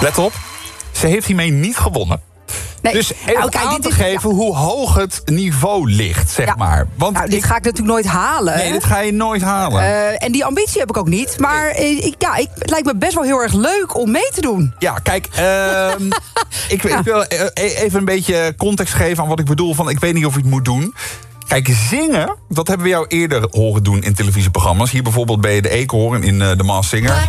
Let op, ze heeft hiermee niet gewonnen. Nee. Dus even aan te geven hoe hoog het niveau ligt, zeg maar. Want dit ga ik natuurlijk nooit halen. Nee, dit ga je nooit halen. En die ambitie heb ik ook niet. Maar het lijkt me best wel heel erg leuk om mee te doen. Ja, kijk, ik wil even een beetje context geven aan wat ik bedoel. Van, ik weet niet of je het moet doen. Kijk, zingen, dat hebben we jou eerder horen doen in televisieprogramma's. Hier bijvoorbeeld bij de Eekhoorn in The Masked Singer.